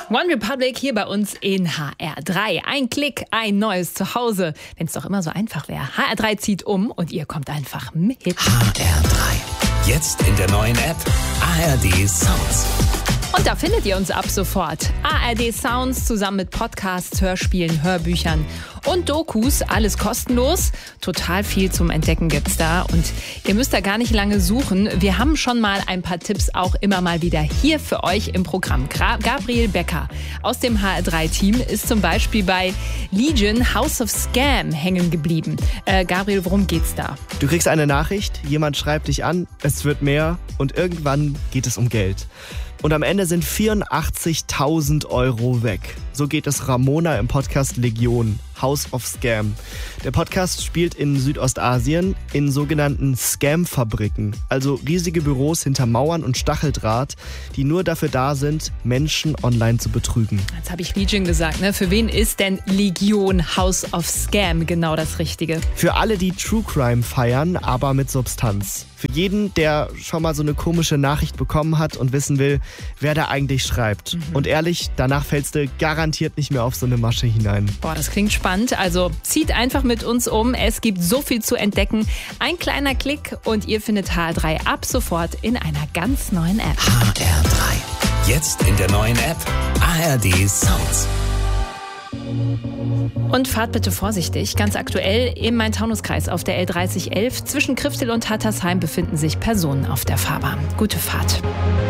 One Republic hier bei uns in HR3. Ein Klick, ein neues Zuhause. Wenn es doch immer so einfach wäre. HR3 zieht um und ihr kommt einfach mit. HR3. Jetzt in der neuen App ARD Sounds. Und da findet ihr uns ab sofort. ARD Sounds zusammen mit Podcasts, Hörspielen, Hörbüchern und Dokus. Alles kostenlos. Total viel zum Entdecken gibt's da. Und ihr müsst da gar nicht lange suchen. Wir haben schon mal ein paar Tipps auch immer mal wieder hier für euch im Programm. Gabriel Becker aus dem HR3-Team ist zum Beispiel bei Legion House of Scam hängen geblieben. Gabriel, worum geht's da? Du kriegst eine Nachricht, jemand schreibt dich an, es wird mehr und irgendwann geht es um Geld. Und am Ende sind 84.000 Euro weg. So geht es Ramona im Podcast Legion, House of Scam. Der Podcast spielt in Südostasien in sogenannten Scam-Fabriken, also riesige Büros hinter Mauern und Stacheldraht, die nur dafür da sind, Menschen online zu betrügen. Jetzt habe ich Legion gesagt, ne? Für wen ist denn Legion House of Scam genau das Richtige? Für alle, die True Crime feiern, aber mit Substanz. Für jeden, der schon mal so eine komische Nachricht bekommen hat und wissen will, wer da eigentlich schreibt. Und ehrlich, danach fällst du garantiert nicht mehr auf so eine Masche hinein. Boah, das klingt spannend. Also zieht einfach mit uns um. Es gibt so viel zu entdecken. Ein kleiner Klick und ihr findet HR3 ab sofort in einer ganz neuen App. HR3. Jetzt in der neuen App ARD Sounds. Und fahrt bitte vorsichtig. Ganz aktuell im Main-Taunus-Kreis auf der L3011 zwischen Kriftel und Hattersheim befinden sich Personen auf der Fahrbahn. Gute Fahrt.